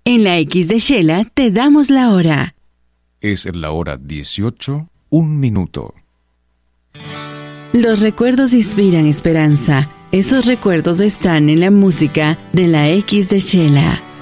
En la X de Shela te damos la hora. Es la hora 18, 1 minuto. Los recuerdos inspiran esperanza. Esos recuerdos están en la música de la X de Shela.